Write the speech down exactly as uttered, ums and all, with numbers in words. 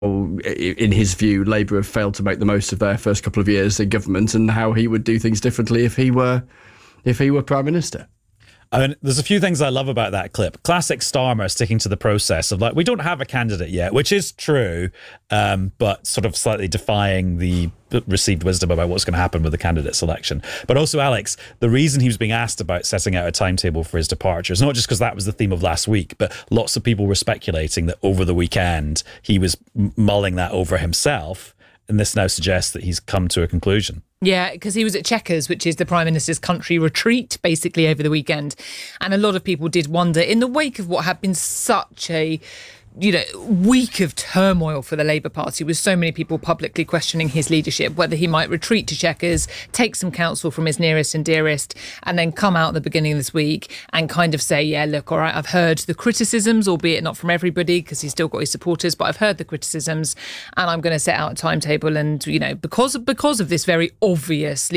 in his view, Labour have failed to make the most of their first couple of years in government, and how he would do things differently if he were if he were Prime Minister. I mean, there's a few things I love about that clip. Classic Starmer sticking to the process of like, we don't have a candidate yet, which is true, um, but sort of slightly defying the received wisdom about what's going to happen with the candidate selection. But also, Alex, the reason he was being asked about setting out a timetable for his departure is not just because that was the theme of last week, but lots of people were speculating that over the weekend he was mulling that over himself. And this now suggests that he's come to a conclusion. Yeah, because he was at Chequers, which is the Prime Minister's country retreat, basically over the weekend. And a lot of people did wonder, in the wake of what had been such a, you know, week of turmoil for the Labour Party, with so many people publicly questioning his leadership, whether he might retreat to Chequers, take some counsel from his nearest and dearest, and then come out at the beginning of this week and kind of say, yeah, look, all right, I've heard the criticisms, albeit not from everybody, because he's still got his supporters, but I've heard the criticisms, and I'm going to set out a timetable. And, you know, because of, because of this very obvious